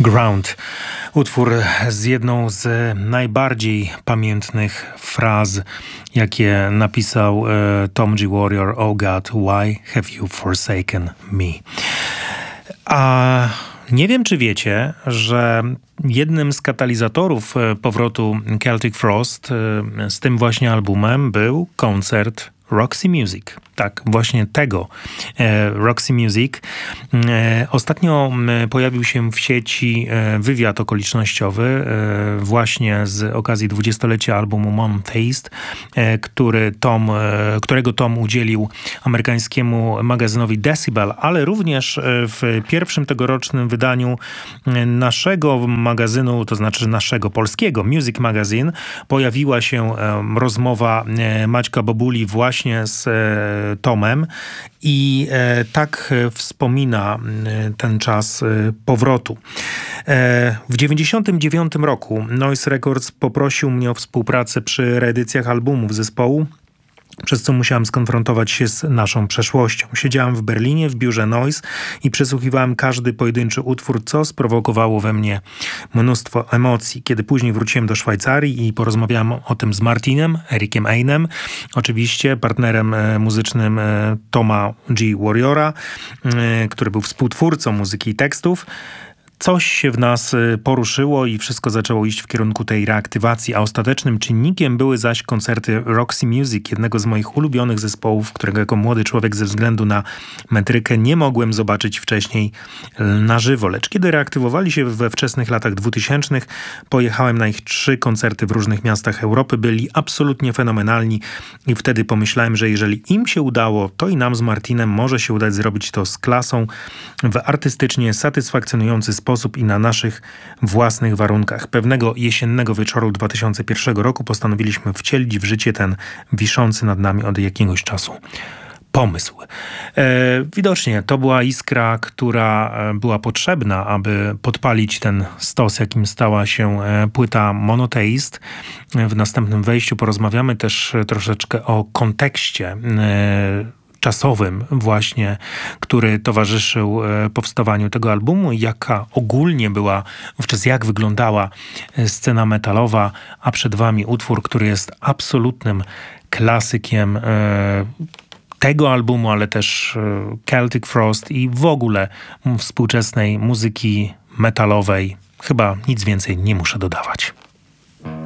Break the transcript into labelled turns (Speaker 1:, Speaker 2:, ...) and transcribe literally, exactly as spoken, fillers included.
Speaker 1: Ground. Utwór z jedną z najbardziej pamiętnych fraz, jakie napisał e, Tom G. Warrior. Oh God, why have you forsaken me? A nie wiem, czy wiecie, że jednym z katalizatorów powrotu Celtic Frost z tym właśnie albumem był koncert Roxy Music. Tak, właśnie tego e, Roxy Music. E, ostatnio e, pojawił się w sieci e, wywiad okolicznościowy e, właśnie z okazji dwudziestolecia albumu Monotheist, e, który Tom, e, którego Tom udzielił amerykańskiemu magazynowi Decibel, ale również e, w pierwszym tegorocznym wydaniu e, naszego magazynu, to znaczy naszego polskiego Music Magazine, pojawiła się e, rozmowa e, Maćka Bobuli właśnie z e, Tomem i e, tak wspomina e, ten czas e, powrotu. E, w dziewięćdziesiątym dziewiątym roku Noise Records poprosił mnie o współpracę przy reedycjach albumów zespołu, przez co musiałem skonfrontować się z naszą przeszłością. Siedziałem w Berlinie w biurze Noise i przesłuchiwałem każdy pojedynczy utwór, co sprowokowało we mnie mnóstwo emocji. Kiedy później wróciłem do Szwajcarii i porozmawiałem o tym z Martinem, Erikiem Einem, oczywiście partnerem e, muzycznym e, Toma G. Warriora, e, który był współtwórcą muzyki i tekstów, coś się w nas poruszyło i wszystko zaczęło iść w kierunku tej reaktywacji, a ostatecznym czynnikiem były zaś koncerty Roxy Music, jednego z moich ulubionych zespołów, którego jako młody człowiek ze względu na metrykę nie mogłem zobaczyć wcześniej na żywo. Lecz kiedy reaktywowali się we wczesnych latach dwutysięcznych, pojechałem na ich trzy koncerty w różnych miastach Europy. Byli absolutnie fenomenalni i wtedy pomyślałem, że jeżeli im się udało, to i nam z Martinem może się udać zrobić to z klasą w artystycznie satysfakcjonujący sposób i na naszych własnych warunkach. Pewnego jesiennego wieczoru dwa tysiące pierwszego roku postanowiliśmy wcielić w życie ten wiszący nad nami od jakiegoś czasu pomysł. E, widocznie to była iskra, która była potrzebna, aby podpalić ten stos, jakim stała się płyta Monotheist. W następnym wejściu porozmawiamy też troszeczkę o kontekście e, czasowym właśnie, który towarzyszył powstawaniu tego albumu i jaka ogólnie była, wówczas jak wyglądała scena metalowa, a przed wami utwór, który jest absolutnym klasykiem tego albumu, ale też Celtic Frost i w ogóle współczesnej muzyki metalowej. Chyba nic więcej nie muszę dodawać.